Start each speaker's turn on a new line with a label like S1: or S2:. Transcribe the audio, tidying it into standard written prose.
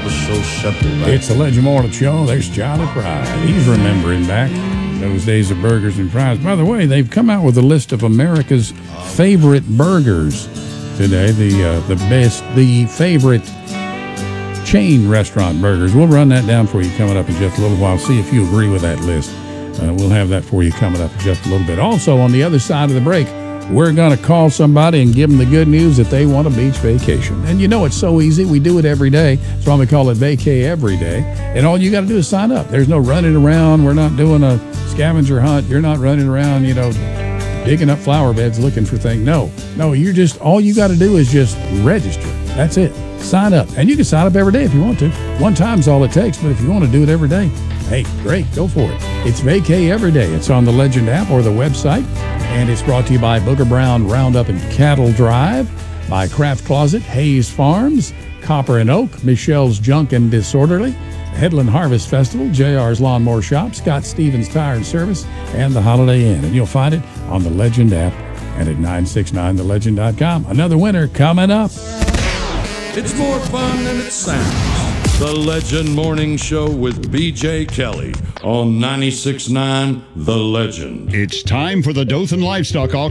S1: was so simple.
S2: It's the Legend Morning Show. There's Johnny Pride. He's remembering back those days of burgers and fries. By the way, they've come out with a list of America's favorite burgers today. The favorite chain restaurant burgers. We'll run that down for you coming up in just a little while. See if you agree with that list. We'll have that for you coming up in just a little bit. Also, on the other side of the break, we're going to call somebody and give them the good news that they want a beach vacation. And you know it's so easy. We do it every day. That's why we call it Vacay Every Day. And all you got to do is sign up. There's no running around. We're not doing a scavenger hunt. You're not running around, digging up flower beds looking for things. No, you're just, all you got to do is just register. That's it. Sign up. And you can sign up every day if you want to. One time's all it takes, but if you want to do it every day, hey, great, go for it. It's Vacay Every Day. It's on the Legend app or the website, and it's brought to you by Booger Brown Roundup and Cattle Drive, by Craft Closet, Hayes Farms, Copper and Oak, Michelle's Junk and Disorderly, Headland Harvest Festival, JR's Lawnmower Shop, Scott Stevens Tire and Service, and the Holiday Inn. And you'll find it on the Legend app and at 969thelegend.com. Another winner coming up.
S1: It's more fun than it sounds. The Legend Morning Show with BJ Kelly on 96.9 The Legend.
S3: It's time for the Dothan Livestock Auction.